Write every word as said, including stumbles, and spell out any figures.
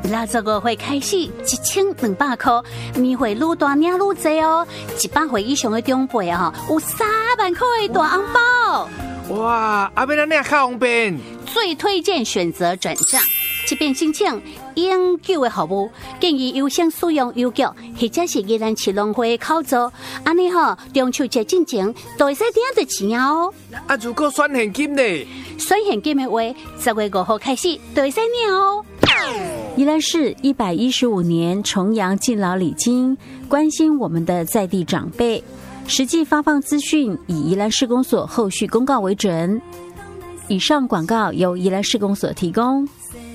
六十五岁开始一千两百块，年岁愈大领愈多哦。一百岁以上的长辈啊，有三万块的大红包。 哇，阿要咱领较方便。 最推荐选择转账，即便申请永久的服务，建议优先使用邮局或者是宜兰市农会的口座，安尼吼中秋节进前都会使领到钱哦。 啊，如果选现金呢？ 选现金的话，十月五号开始都会使领哦。 宜兰市一百一十五年重阳敬老礼金，关心我们的在地长辈，实际发放资讯以宜兰市公所后续公告为准。以上广告由宜兰市公所提供。